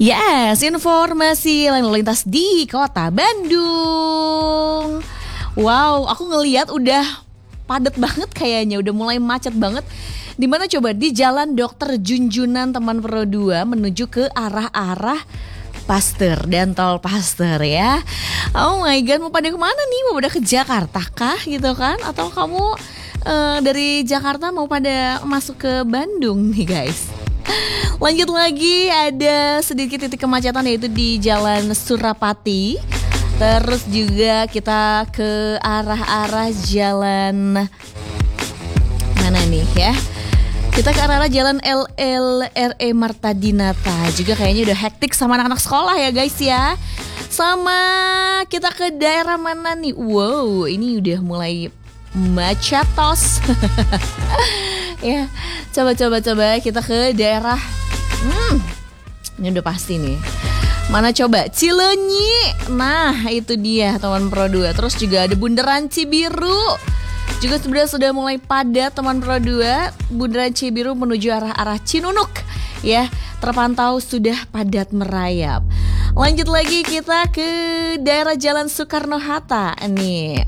Yes, informasi lalu lintas di kota Bandung. Wow, aku ngelihat udah padat banget kayaknya, udah mulai macet banget. Di mana coba? Di Jalan Dokter Junjunan Taman Pro 2 menuju ke arah-arah Pasteur dan Tol Pasteur ya. Oh my god, mau pada kemana nih? Mau pada ke Jakarta kah gitu kan? Atau kamu dari Jakarta mau pada masuk ke Bandung nih guys? Lanjut lagi, ada sedikit titik kemacetan yaitu di Jalan Surapati. Terus juga kita ke arah-arah jalan mana nih ya? Kita ke arah jalan LLRE Marta Dinata. Juga kayaknya udah hektik sama anak-anak sekolah ya guys ya. Sama kita ke daerah mana nih? Wow, ini udah mulai macetos. Ya, coba kita ke daerah. Ini udah pasti nih. Mana coba? Cileunyi. Nah, itu dia teman Pro 2. Terus juga ada Bundaran Cibiru. Juga sudah mulai padat teman Pro 2. Bundaran Cibiru menuju arah Cinunuk. Ya, terpantau sudah padat merayap. Lanjut lagi kita ke daerah Jalan Soekarno-Hatta. Nih,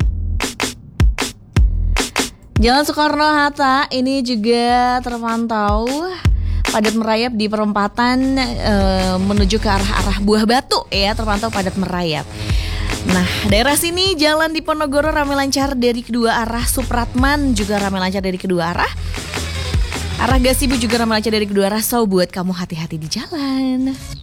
Jalan Soekarno-Hatta ini juga terpantau padat merayap di perempatan menuju ke arah Buah Batu ya, terpantau padat merayap. Nah, daerah sini Jalan Diponegoro ramai lancar dari kedua arah, Supratman juga ramai lancar dari kedua arah. Arah Gasibu juga ramai lancar dari kedua arah, so buat kamu hati-hati di jalan.